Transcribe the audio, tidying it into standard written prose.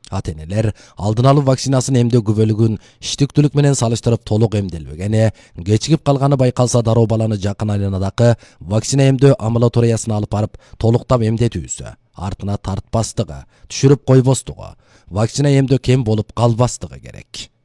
Ата-энелер алдын алуу вакцинасын эмдөө күбөлүгүн иштиктүүлүк менен салыштырып толук эмделбегени, кечигип калганы байкалса дароо баланы жакын айланадагы вакцина эмдөө амбулаториясына алып барып толуктап эмдетүүсү, артына тартпастыгы, түшүрүп койбостугу, вакцина эмдөө кем болуп калбастыгы керек.